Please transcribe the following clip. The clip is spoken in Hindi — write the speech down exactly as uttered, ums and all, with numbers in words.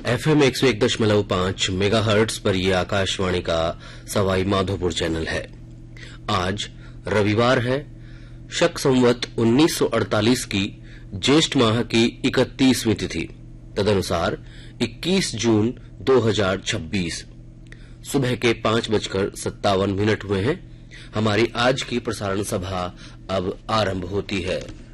एफएम एक सौ एक दशमलव पांच मेगा हर्ट्ज पर यह आकाशवाणी का सवाई माधोपुर चैनल है। आज रविवार है, शक संवत उन्नीस सौ अड़तालीस की ज्येष्ठ माह की इकतीसवीं तिथि, तदनुसार इक्कीस जून दो हजार छब्बीस। सुबह के पांच बजकर सत्तावन मिनट हुए हैं। हमारी आज की प्रसारण सभा अब आरंभ होती है।